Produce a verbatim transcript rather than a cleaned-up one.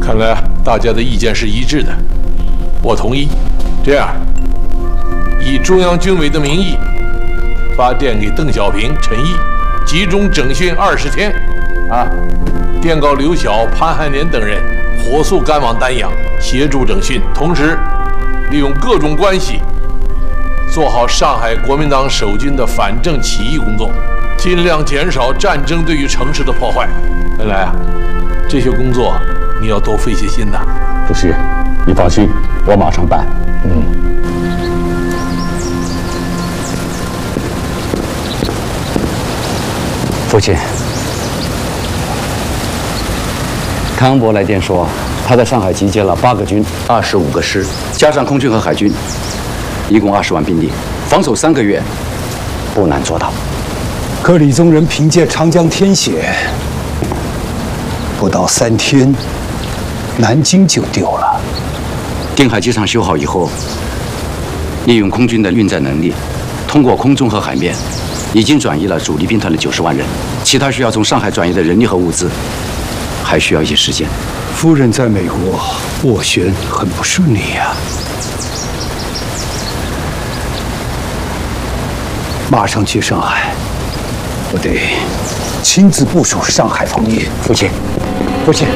看来大家的意见是一致的，我同意。这样，以中央军委的名义发电给邓小平、陈毅，集中整训二十天。啊，电告刘晓、潘汉年等人火速赶往丹阳，协助整训，同时利用各种关系，做好上海国民党守军的反正起义工作，尽量减少战争对于城市的破坏。恩来啊，这些工作你要多费些心呐。 主席，你放心，我马上办。嗯。父亲，康恩伯来电说，他在上海集结了八个军、二十五个师，加上空军和海军，一共二十万兵力，防守三个月，不难做到。 可李宗仁凭借长江天险，不到三天，南京就丢了。 定海机场修好以后，利用空军的运载能力，通过空中和海面，已经转移了主力兵团的九十万人。其他需要从上海转移的人力和物资，还需要一些时间。 夫人在美国斡旋很不顺利呀、啊，马上去上海，我得亲自部署上海防御。 父亲，父亲。